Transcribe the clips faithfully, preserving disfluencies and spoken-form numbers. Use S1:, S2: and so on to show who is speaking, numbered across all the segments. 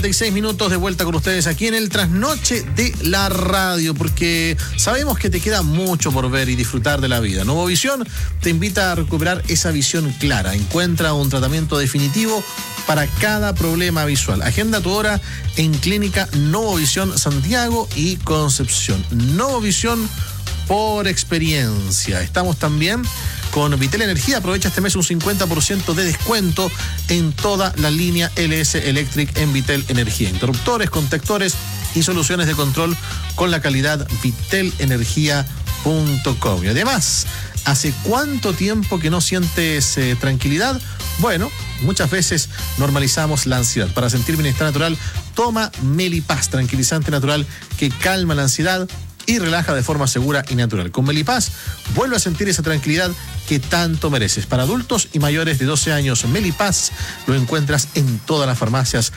S1: seis minutos de vuelta con ustedes aquí en el Trasnoche de la Radio, porque sabemos que te queda mucho por ver y disfrutar de la vida. Novovisión te invita a recuperar esa visión clara. Encuentra un tratamiento definitivo para cada problema visual. Agenda tu hora en Clínica Novovisión Santiago y Concepción. Novovisión por experiencia. Estamos también con Vitel Energía. Aprovecha este mes un cincuenta por ciento de descuento en toda la línea L S Electric en Vitel Energía. Interruptores, contactores y soluciones de control con la calidad vitel energía punto com. Y además, ¿hace cuánto tiempo que no sientes eh, tranquilidad? Bueno, muchas veces normalizamos la ansiedad. Para sentir bienestar natural, toma Melipaz, tranquilizante natural que calma la ansiedad y relaja de forma segura y natural. Con Melipaz, vuelve a sentir esa tranquilidad que tanto mereces. Para adultos y mayores de doce años, Melipaz lo encuentras en todas las farmacias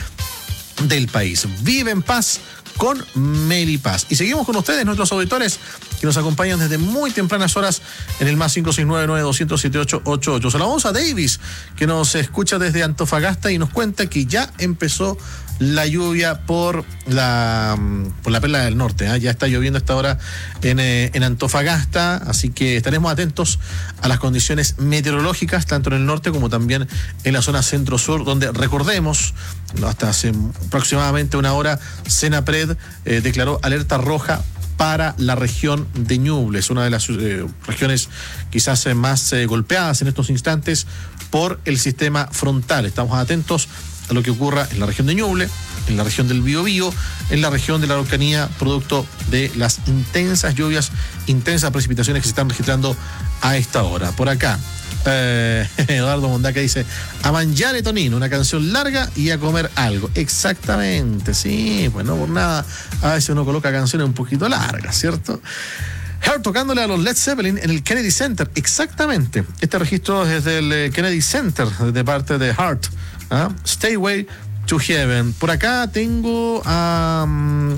S1: del país. Vive en paz con Melipaz. Y seguimos con ustedes, nuestros auditores, que nos acompañan desde muy tempranas horas en el más cinco seis nueve, nueve dos cero cero, siete ocho ocho ocho. Saludamos a Davis, que nos escucha desde Antofagasta y nos cuenta que ya empezó la lluvia por la por la Perla del Norte, ¿eh? Ya está lloviendo a esta hora en, eh, en Antofagasta, así que estaremos atentos a las condiciones meteorológicas, tanto en el norte como también en la zona centro-sur, donde recordemos, hasta hace aproximadamente una hora, Senapred eh, declaró alerta roja para la región de Ñuble. Es una de las eh, regiones quizás eh, más eh, golpeadas en estos instantes por el sistema frontal. Estamos atentos a lo que ocurra en la región de Ñuble, en la región del Biobío, en la región de la Araucanía, producto de las intensas lluvias, intensas precipitaciones que se están registrando a esta hora. Por acá, eh, Eduardo Mondaca dice: a mangiare tonino, una canción larga y a comer algo. Exactamente, sí, pues no por nada, a veces uno coloca canciones un poquito largas, ¿cierto? Heart tocándole a los Led Zeppelin en el Kennedy Center. Exactamente. Este registro es desde el Kennedy Center, de parte de Heart. ¿Ah? Stairway to Heaven. Por acá tengo a um,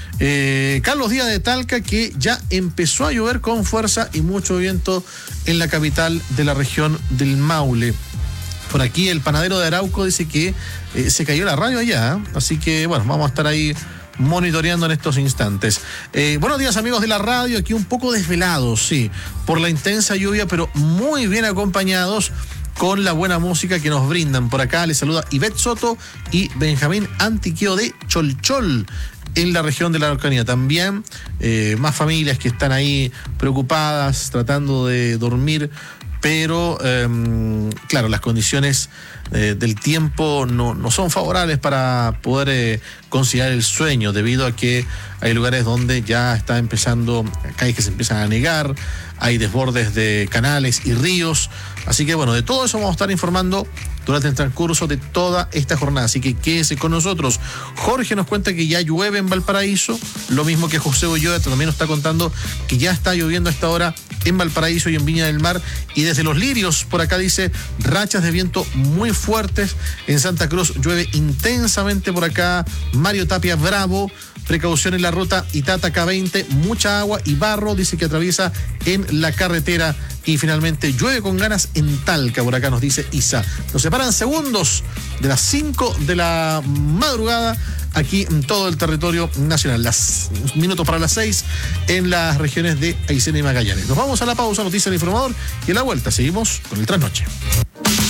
S1: eh, Carlos Díaz de Talca, que ya empezó a llover con fuerza y mucho viento en la capital de la región del Maule. Por aquí el panadero de Arauco dice que eh, se cayó la radio allá, ¿eh? Así que bueno, vamos a estar ahí monitoreando en estos instantes. Eh, buenos días, amigos de la radio, aquí un poco desvelados, sí, por la intensa lluvia, pero muy bien acompañados con la buena música que nos brindan. Por acá les saluda Ivette Soto y Benjamín Antiqueo de Cholchol, en la región de la Araucanía. También eh, más familias que están ahí preocupadas, tratando de dormir, pero eh, claro, las condiciones eh, del tiempo no, no son favorables para poder eh, conciliar el sueño, debido a que hay lugares donde ya está empezando, calles que se empiezan a negar, hay desbordes de canales y ríos. Así que bueno, de todo eso vamos a estar informando durante el transcurso de toda esta jornada, así que quédese con nosotros. Jorge nos cuenta que ya llueve en Valparaíso, lo mismo que José Ulloa también nos está contando que ya está lloviendo a esta hora en Valparaíso y en Viña del Mar. Y desde Los Lirios, por acá dice, rachas de viento muy fuertes en Santa Cruz, llueve intensamente por acá. Mario Tapia Bravo, precaución en la ruta Itata K veinte, mucha agua y barro, dice que atraviesa en la carretera. Y finalmente llueve con ganas en Talca, por acá nos dice Isa. Nos separan segundos de las cinco de la madrugada aquí en todo el territorio nacional. Las minutos para las seis en las regiones de Aysén y Magallanes. Nos vamos a la pausa, noticia del informador, y a la vuelta seguimos con el Trasnoche.